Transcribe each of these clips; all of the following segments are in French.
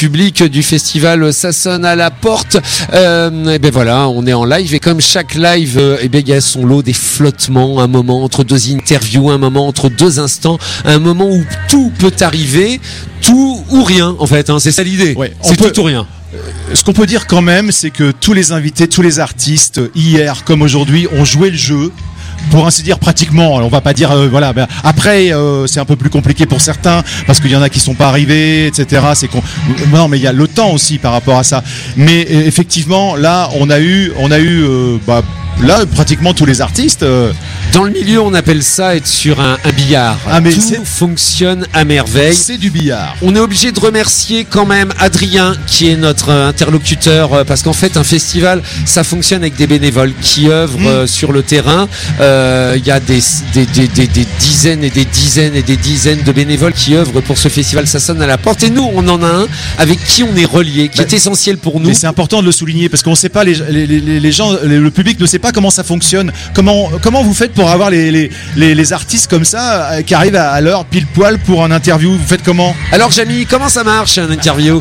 public du festival Ça sonne à la porte. Et ben voilà, on est en live et comme chaque live, et ben il y a son lot des flottements, un moment entre deux interviews, un moment entre deux instants, un moment où tout peut arriver, tout ou rien en fait. Hein, c'est ça l'idée. Ouais, c'est tout ou rien. Ce qu'on peut dire quand même, c'est que tous les invités, tous les artistes, hier comme aujourd'hui, ont joué le jeu. Pour ainsi dire pratiquement, on va pas dire voilà. Ben, après, c'est un peu plus compliqué pour certains parce qu'il y en a qui sont pas arrivés, etc. Non, mais il y a le temps aussi par rapport à ça. Mais effectivement, là, on a eu là pratiquement tous les artistes. Dans le milieu, on appelle ça être sur un billard. Ah, mais tout fonctionne à merveille. C'est du billard. On est obligé de remercier quand même Adrien, qui est notre interlocuteur, parce qu'en fait, un festival, ça fonctionne avec des bénévoles qui œuvrent sur le terrain. Il y a des dizaines et des dizaines et des dizaines de bénévoles qui œuvrent pour ce festival. Ça sonne à la porte. Et nous, on en a un avec qui on est relié, qui est essentiel pour nous. Mais c'est important de le souligner parce qu'on ne sait pas, les gens, le public ne sait pas comment ça fonctionne. Comment vous faites pour avoir les artistes comme ça qui arrivent à l'heure pile poil pour un interview? Vous faites comment? Alors Jamy, comment ça marche un interview?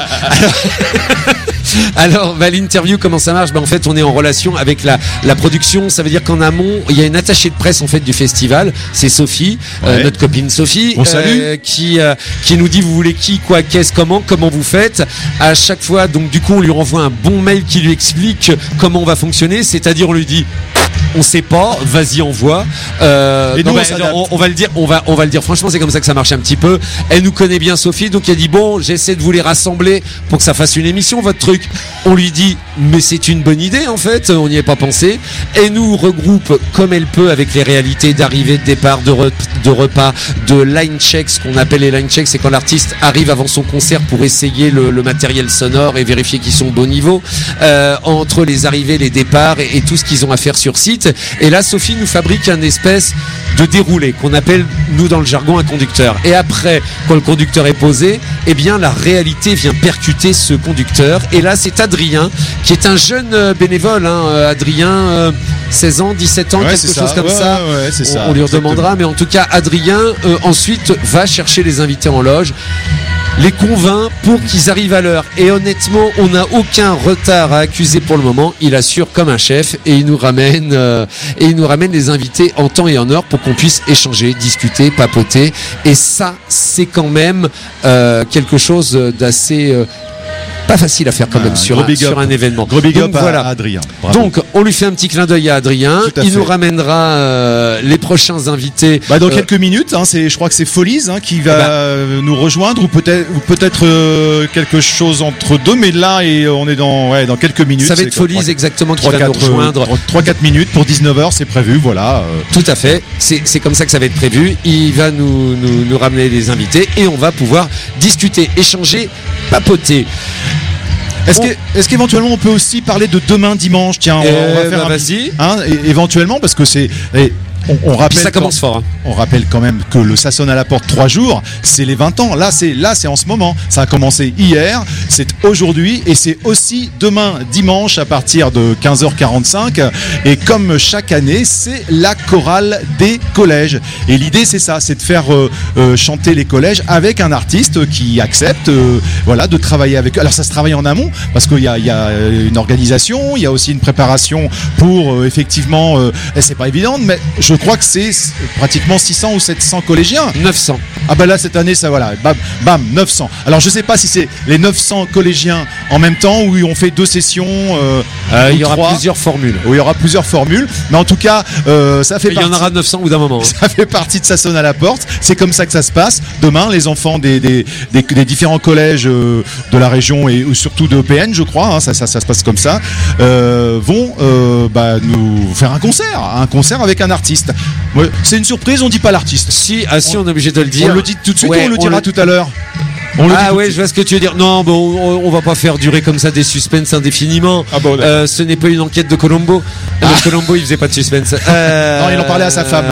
Alors l'interview, comment ça marche? En fait, on est en relation avec la production. Ça veut dire qu'en amont, il y a une attachée de presse en fait du festival. C'est Sophie, notre copine Sophie, qui nous dit vous voulez qui, quoi, qu'est-ce, comment vous faites. À chaque fois, donc du coup, on lui renvoie un bon mail qui lui explique comment on va fonctionner. C'est-à-dire, on lui dit on sait pas, vas-y envoie. On va le dire, on va le dire. Franchement, c'est comme ça que ça marche un petit peu. Elle nous connaît bien, Sophie, donc elle dit bon, j'essaie de vous les rassembler pour que ça fasse une émission, votre truc. On lui dit mais c'est une bonne idée en fait, on n'y est pas pensé. Elle nous regroupe comme elle peut avec les réalités d'arrivée, de départ, de repas, de line check. Ce qu'on appelle les line checks, c'est quand l'artiste arrive avant son concert pour essayer le matériel sonore et vérifier qu'ils sont au bon niveau. Entre les arrivées, les départs et tout ce qu'ils ont à faire sur site. Et là, Sophie nous fabrique un espèce de déroulé qu'on appelle, nous dans le jargon, un conducteur. Et après, quand le conducteur est posé, eh bien la réalité vient percuter ce conducteur. Et là, c'est Adrien, qui est un jeune bénévole. Adrien, 16 ans, 17 ans, quelque chose comme ça. C'est ça. On lui redemandera. Mais en tout cas, Adrien, ensuite, va chercher les invités en loge, les convainc pour qu'ils arrivent à l'heure. Et honnêtement, on n'a aucun retard à accuser pour le moment. Il assure comme un chef et il nous ramène les invités en temps et en heure pour qu'on puisse échanger, discuter, papoter. Et ça, c'est quand même quelque chose d'assez pas facile à faire quand même sur un événement. Gros big up à Adrien. Bravo. Donc on lui fait un petit clin d'œil à Adrien. Il nous ramènera les prochains invités. Dans quelques minutes. Je crois que c'est Folies qui va nous rejoindre ou peut-être quelque chose entre deux. Mais là on est dans quelques minutes. Ça va être Folies exactement qui va nous rejoindre. 3-4 minutes pour 19h, c'est prévu. Voilà. Tout à fait. C'est comme ça que ça va être prévu. Il va nous ramener les invités et on va pouvoir discuter, échanger, papoter. Est-ce qu'éventuellement on peut aussi parler de demain dimanche? Tiens, on va faire vas-y. Éventuellement parce que c'est. On rappelle. Puis ça commence fort. On rappelle quand même que le Ça sonne à la porte 3 jours, c'est les 20 ans. Là, c'est en ce moment. Ça a commencé hier, c'est aujourd'hui et c'est aussi demain dimanche à partir de 15h45. Et comme chaque année, c'est la chorale des collèges. Et l'idée, c'est ça, c'est de faire chanter les collèges avec un artiste qui accepte, de travailler avec eux. Alors ça se travaille en amont parce qu'il y a une organisation, il y a aussi une préparation pour effectivement. C'est pas évident, mais je crois que c'est pratiquement 600 ou 700 collégiens. 900. Ah là cette année ça voilà, bam 900. Alors je sais pas si c'est les 900 collégiens en même temps ou on fait 2 sessions. Il y aura plusieurs formules. Oui, il y aura plusieurs formules, mais en tout cas ça fait. Il y en aura 900 au bout d'un moment. Ça fait partie de Ça sonne à la porte. C'est comme ça que ça se passe. Demain, les enfants des différents collèges de la région et surtout de EPN, je crois, ça se passe comme ça, vont nous faire un concert avec un artiste. Ouais, c'est une surprise, on dit pas l'artiste. Si, on est obligé de le dire. On le dit tout de suite ou on le dira tout à l'heure? Je vois ce que tu veux dire. Non, on va pas faire durer comme ça des suspens indéfiniment. Ce n'est pas une enquête de Colombo. Colombo, il faisait pas de suspense. Non, il en parlait à sa femme.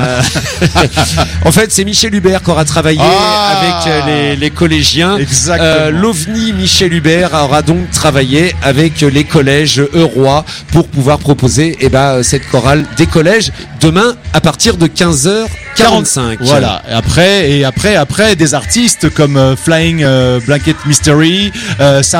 En fait, c'est Michel Hubert qui aura travaillé avec les collégiens. Exactement. L'OVNI Michel Hubert aura donc travaillé avec les collèges eurois pour pouvoir proposer cette chorale des collèges demain à partir de 15h45. Voilà. Et après des artistes comme Flying Blanket Mystery,